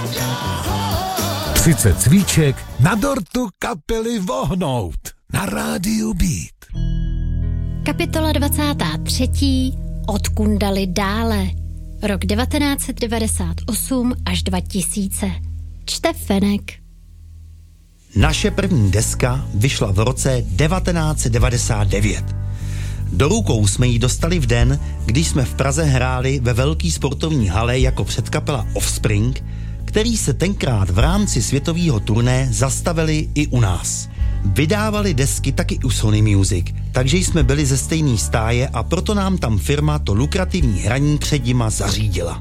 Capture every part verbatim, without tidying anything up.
třicet svíček na dortu kapely Vohnout na rádiu Beat. Kapitola dvacátá třetí. Od Kundaly dále. Rok devatenáct set devadesát osm až dva tisíce. Čte Fenek. Naše první deska vyšla v roce devatenáct set devadesát devět. Do rukou jsme ji dostali v den, když jsme v Praze hráli ve velký sportovní hale jako předkapela Offspring, který se tenkrát v rámci světového turné zastavili i u nás. Vydávali desky taky u Sony Music, takže jsme byli ze stejné stáje a proto nám tam firma to lukrativní hraní před nima zařídila.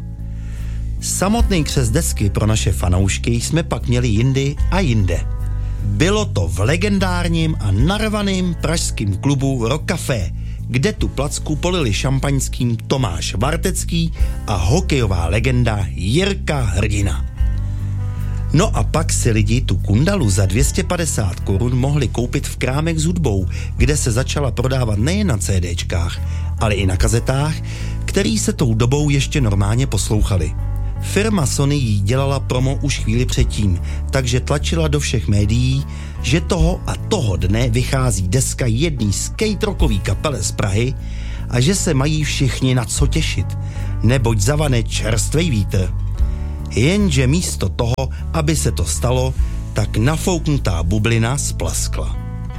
Samotný křest desky pro naše fanoušky jsme pak měli jindy a jinde. Bylo to v legendárním a narvaným pražským klubu Rock Café, kde tu placku polili šampaňským Tomáš Vartecký a hokejová legenda Jirka Hrdina. No a pak si lidi tu Kundalu za dvě stě padesát korun mohli koupit v krámech s hudbou, kde se začala prodávat nejen na CDčkách, ale i na kazetách, který se tou dobou ještě normálně poslouchali. Firma Sony jí dělala promo už chvíli předtím, takže tlačila do všech médií, že toho a toho dne vychází deska jedný skate rockový kapele z Prahy a že se mají všichni na co těšit, neboť zavane čerstvej vítr. Jenže místo toho, aby se to stalo, tak nafouknutá bublina splaskla.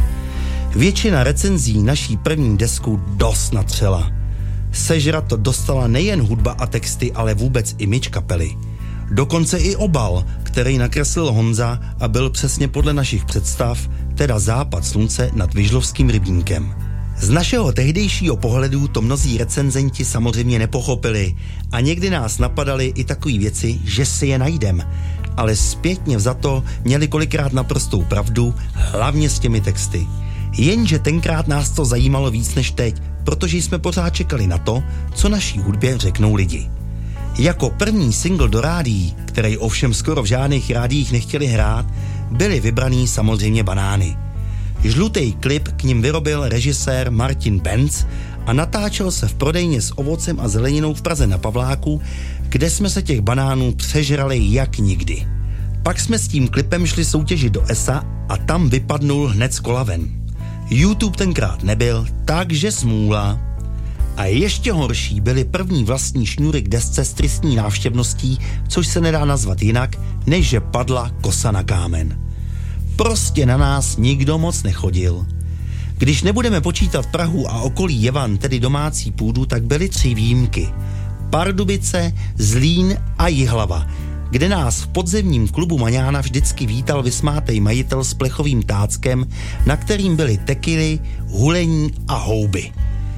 Většina recenzí naší první desku dost natřela. Sežrat to dostala nejen hudba a texty, ale vůbec image kapely. Dokonce i obal, který nakreslil Honza a byl přesně podle našich představ, teda západ slunce nad Vyžlovským rybníkem. Z našeho tehdejšího pohledu to mnozí recenzenti samozřejmě nepochopili a někdy nás napadaly i takové věci, že si je najdem, ale zpětně vzato měli kolikrát naprostou pravdu, hlavně s těmi texty. Jenže tenkrát nás to zajímalo víc než teď, protože jsme pořád čekali na to, co naší hudbě řeknou lidi. Jako první single do rádií, který ovšem skoro v žádných rádiích nechtěli hrát, byly vybraný samozřejmě Banány. Žlutý klip k nim vyrobil režisér Martin Benz a natáčel se v prodejně s ovocem a zeleninou v Praze na Pavláku, kde jsme se těch banánů přežrali jak nikdy. Pak jsme s tím klipem šli soutěžit do E S A a tam vypadnul hned z kola ven. YouTube tenkrát nebyl, takže smůla. A ještě horší byly první vlastní šňůry k desce s tristní návštěvností, což se nedá nazvat jinak, než že padla kosa na kámen. Prostě na nás nikdo moc nechodil. Když nebudeme počítat Prahu a okolí Jevan, tedy domácí půdu, tak byly tři výjimky. Pardubice, Zlín a Jihlava, kde nás v podzemním klubu Maňána vždycky vítal vysmátej majitel s plechovým táckem, na kterým byly tekily, hulení a houby.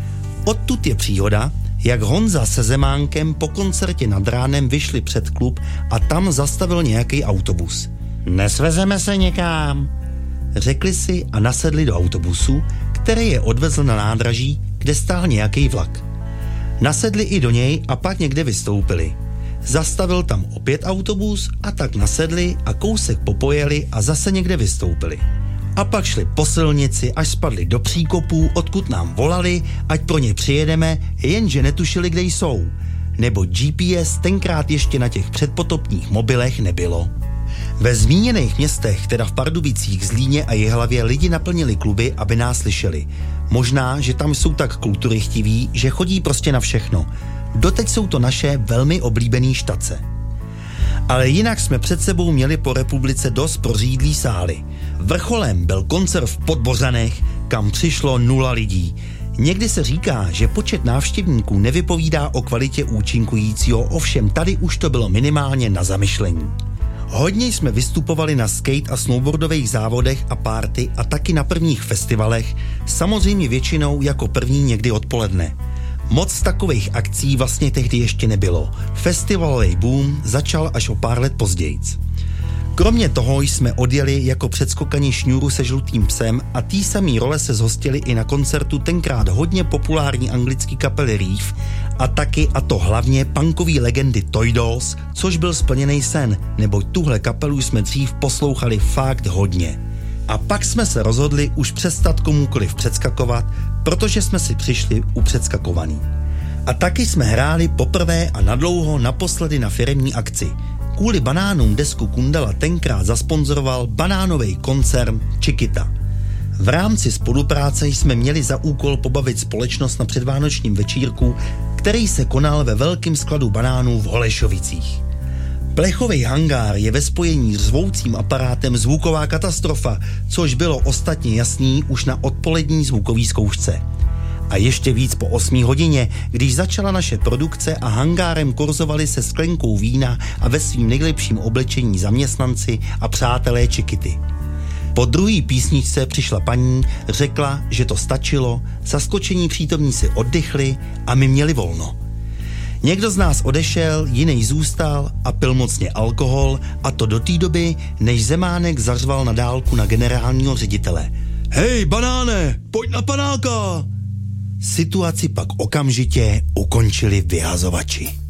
Odtud je příhoda, jak Honza se Zemánkem po koncertě nad ránem vyšli před klub a tam zastavil nějaký autobus. Nesvezeme se někam, řekli si a nasedli do autobusu, který je odvezl na nádraží, kde stál nějaký vlak. Nasedli i do něj a pak někde vystoupili. Zastavil tam opět autobus a tak nasedli a kousek popojeli a zase někde vystoupili. A pak šli po silnici, až spadli do příkopů, odkud nám volali, ať pro ně přijedeme, jenže netušili, kde jsou. Nebo G P S tenkrát ještě na těch předpotopních mobilech nebylo. Ve zmíněných městech, teda v Pardubicích, Zlíně a Jihlavě, lidi naplnili kluby, aby nás slyšeli. Možná, že tam jsou tak kulturychtiví, že chodí prostě na všechno. Doteď jsou to naše velmi oblíbený štace. Ale jinak jsme před sebou měli po republice dost prořídlý sály. Vrcholem byl koncert v Podbořanech, kam přišlo nula lidí. Někdy se říká, že počet návštěvníků nevypovídá o kvalitě účinkujícího, ovšem tady už to bylo minimálně na zamyšlení. Hodně jsme vystupovali na skate a snowboardových závodech a party a taky na prvních festivalech, samozřejmě většinou jako první někdy odpoledne. Moc takových akcí vlastně tehdy ještě nebylo. Festivalový boom začal až o pár let pozdějc. Kromě toho jsme odjeli jako předskokani šňůru se žlutým psem a tý samý role se zhostili i na koncertu tenkrát hodně populární anglický kapely Reef a taky, a to hlavně, punkový legendy Toy Dolls, což byl splněný sen, neboť tuhle kapelu jsme dřív poslouchali fakt hodně. A pak jsme se rozhodli už přestat komukoliv předskakovat, protože jsme si přišli u předskakovaný. A taky jsme hráli poprvé a nadlouho naposledy na firemní akci. Kvůli banánům desku Kundala tenkrát zasponzoroval banánový koncern Chiquita. V rámci spolupráce jsme měli za úkol pobavit společnost na předvánočním večírku, který se konal ve velkém skladu banánů v Holešovicích. Plechový hangár je ve spojení s řvoucím aparátem zvuková katastrofa, což bylo ostatně jasný už na odpolední zvukové zkoušce. A ještě víc po osmé hodině, když začala naše produkce a hangárem kurzovali se sklenkou vína a ve svým nejlepším oblečení zaměstnanci a přátelé Chiquity. Po druhé písničce přišla paní, řekla, že to stačilo, zaskočení přítomní si oddychli a my měli volno. Někdo z nás odešel, jiný zůstal a pil mocně alkohol, a to do té doby, než Zemánek zařval na dálku na generálního ředitele. Hej, banáne, pojď na panáka! Situaci pak okamžitě ukončili vyhazovači.